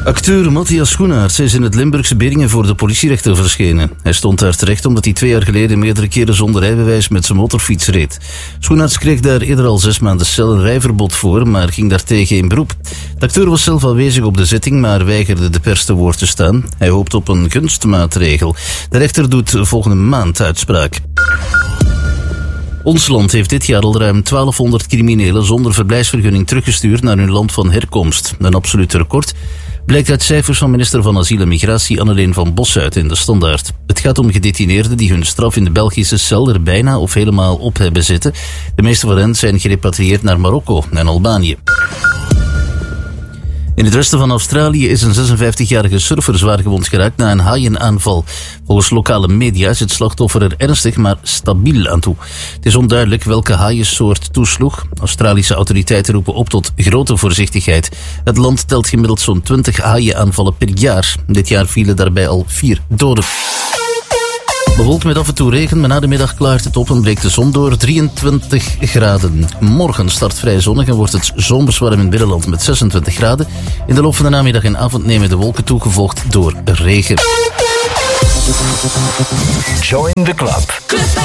Acteur Matthias Schoenaerts is in het Limburgse Beringen voor de politierechter verschenen. Hij stond daar terecht omdat hij 2 jaar geleden meerdere keren zonder rijbewijs met zijn motorfiets reed. Schoenaerts kreeg daar eerder al 6 maanden cel en rijverbod voor, maar ging daartegen in beroep. De acteur was zelf aanwezig op de zitting, maar weigerde de pers te woord te staan. Hij hoopt op een gunstmaatregel. De rechter doet volgende maand uitspraak. Ons land heeft dit jaar al ruim 1200 criminelen zonder verblijfsvergunning teruggestuurd naar hun land van herkomst. Een absoluut record blijkt uit cijfers van minister van Asiel en Migratie Anneleen van Bossuit in de Standaard. Het gaat om gedetineerden die hun straf in de Belgische cel er bijna of helemaal op hebben zitten. De meeste van hen zijn gerepatrieerd naar Marokko en Albanië. In het westen van Australië is een 56-jarige surfer zwaargewond geraakt na een haaienaanval. Volgens lokale media is het slachtoffer er ernstig, maar stabiel aan toe. Het is onduidelijk welke haaiensoort toesloeg. Australische autoriteiten roepen op tot grote voorzichtigheid. Het land telt gemiddeld zo'n 20 haaienaanvallen per jaar. Dit jaar vielen daarbij al 4 doden. Bewolkt met af en toe regen, maar na de middag klaart het op en breekt de zon door. 23 graden. Morgen start vrij zonnig en wordt het zomers warm in het binnenland met 26 graden. In de loop van de namiddag en avond nemen de wolken toe, gevolgd door regen. Join the club.